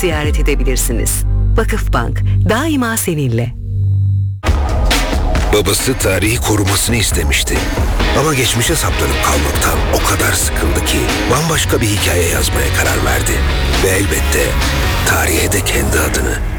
ziyaret edebilirsiniz. Vakıfbank, daima seninle. Babası tarihi korumasını istemişti. Ama geçmişe saplanıp kalmaktan o kadar sıkıldı ki bambaşka bir hikaye yazmaya karar verdi. Ve elbette tarihe de kendi adını.